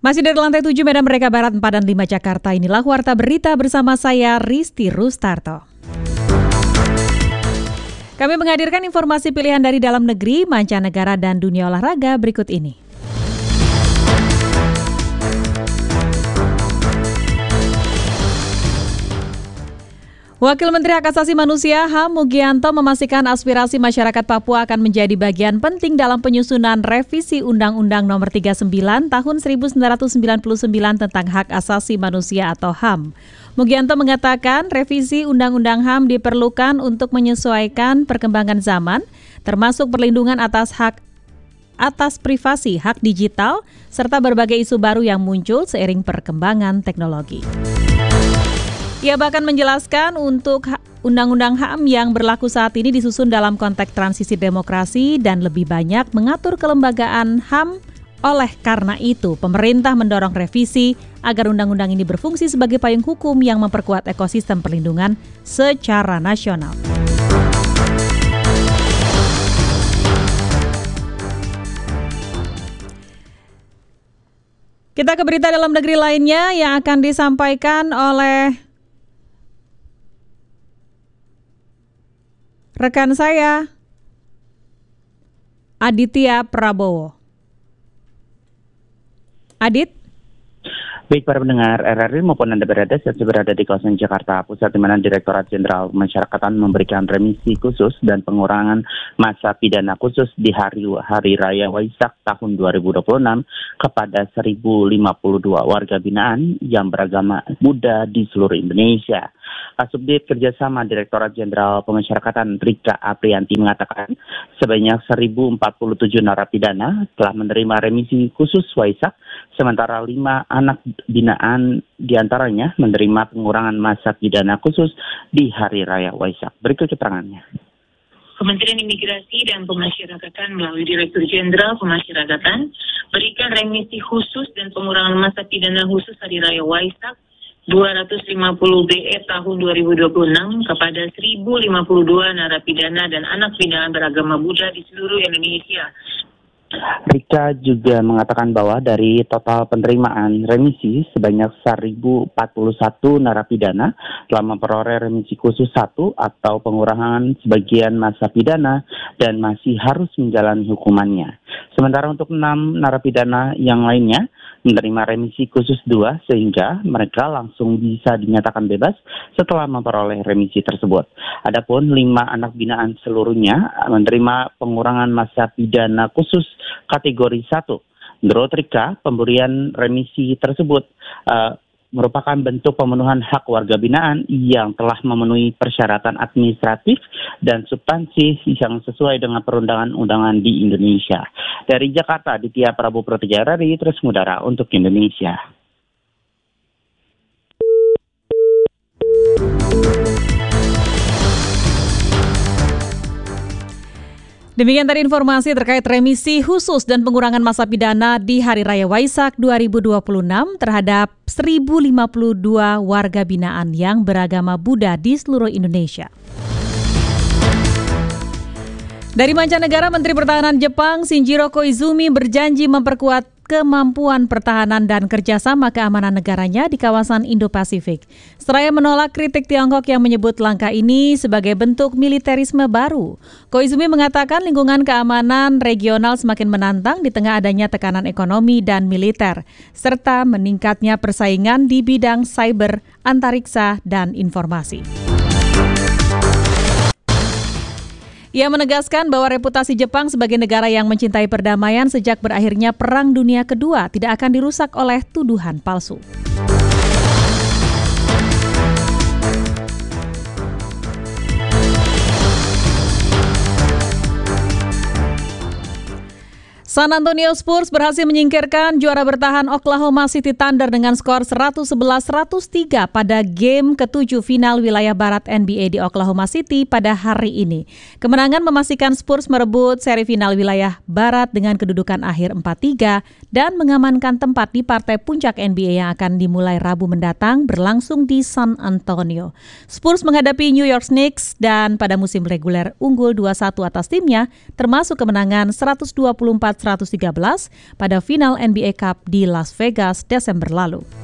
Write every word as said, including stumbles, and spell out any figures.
Masih dari lantai tujuh Medan Merdeka Barat empat dan lima Jakarta, inilah Warta Berita bersama saya Risti Rustarto. Kami menghadirkan informasi pilihan dari dalam negeri, mancanegara, dan dunia olahraga berikut ini. Wakil Menteri Hak Asasi Manusia H A M Mugianto memastikan aspirasi masyarakat Papua akan menjadi bagian penting dalam penyusunan revisi Undang-Undang Nomor tiga puluh sembilan Tahun seribu sembilan ratus sembilan puluh sembilan tentang Hak Asasi Manusia atau H A M. Mugianto mengatakan revisi Undang-Undang H A M diperlukan untuk menyesuaikan perkembangan zaman, termasuk perlindungan atas hak atas privasi, hak digital, serta berbagai isu baru yang muncul seiring perkembangan teknologi. Ia bahkan menjelaskan untuk Undang-Undang H A M yang berlaku saat ini disusun dalam konteks transisi demokrasi dan lebih banyak mengatur kelembagaan H A M. Oleh karena itu, pemerintah mendorong revisi agar undang-undang ini berfungsi sebagai payung hukum yang memperkuat ekosistem perlindungan secara nasional. Kita ke berita dalam negeri lainnya yang akan disampaikan oleh rekan saya, Aditya Prabowo. Adit? Baik para pendengar R R I maupun Anda berada saat berada di kawasan Jakarta Pusat, di mana Direktorat Jenderal Pemasyarakatan memberikan remisi khusus dan pengurangan masa pidana khusus di hari Hari Raya Waisak tahun dua ribu dua puluh enam kepada seribu lima puluh dua warga binaan yang beragama Buddha di seluruh Indonesia. Kasubdit Kerjasama Direktorat Jenderal Pemasyarakatan Rika Aprianti mengatakan sebanyak seribu empat puluh tujuh narapidana telah menerima remisi khusus Waisak, sementara lima anak binaan diantaranya menerima pengurangan masa pidana khusus di Hari Raya Waisak. Berikut keterangannya. Kementerian Imigrasi dan Pemasyarakatan melalui Direktur Jenderal Pemasyarakatan berikan remisi khusus dan pengurangan masa pidana khusus Hari Raya Waisak dua ratus lima puluh B E tahun dua ribu dua puluh enam kepada seribu lima puluh dua narapidana dan anak binaan beragama Buddha di seluruh Indonesia. Rika juga mengatakan bahwa dari total penerimaan remisi sebanyak seribu empat puluh satu narapidana telah memperoleh remisi khusus satu atau pengurangan sebagian masa pidana dan masih harus menjalani hukumannya. Sementara untuk enam narapidana yang lainnya menerima remisi khusus dua sehingga mereka langsung bisa dinyatakan bebas setelah memperoleh remisi tersebut. Adapun lima anak binaan seluruhnya menerima pengurangan masa pidana khusus kategori satu. Menurut Rika, pemberian remisi tersebut uh, merupakan bentuk pemenuhan hak warga binaan yang telah memenuhi persyaratan administratif dan substansi yang sesuai dengan perundangan-undangan di Indonesia. Dari Jakarta, Aditya Prabowo Prateja R R I, Terus Mudara untuk Indonesia. Demikian tadi informasi terkait remisi khusus dan pengurangan masa pidana di Hari Raya Waisak dua ribu dua puluh enam terhadap seribu lima puluh dua warga binaan yang beragama Buddha di seluruh Indonesia. Dari mancanegara, Menteri Pertahanan Jepang Shinjiro Koizumi berjanji memperkuat kemampuan pertahanan dan kerjasama keamanan negaranya di kawasan Indo-Pasifik. Seraya menolak kritik Tiongkok yang menyebut langkah ini sebagai bentuk militerisme baru. Koizumi mengatakan lingkungan keamanan regional semakin menantang di tengah adanya tekanan ekonomi dan militer, serta meningkatnya persaingan di bidang cyber, antariksa, dan informasi. Ia menegaskan bahwa reputasi Jepang sebagai negara yang mencintai perdamaian sejak berakhirnya Perang Dunia Kedua tidak akan dirusak oleh tuduhan palsu. San Antonio Spurs berhasil menyingkirkan juara bertahan Oklahoma City Thunder dengan skor seratus sebelas seratus tiga pada game ketujuh final wilayah barat N B A di Oklahoma City pada hari ini. Kemenangan memastikan Spurs merebut seri final wilayah barat dengan kedudukan akhir empat tiga dan mengamankan tempat di partai puncak N B A yang akan dimulai Rabu mendatang berlangsung di San Antonio. Spurs menghadapi New York Knicks dan pada musim reguler unggul dua satu atas timnya, termasuk kemenangan seratus dua puluh empat seratus tiga belas pada final N B A Cup di Las Vegas Desember lalu.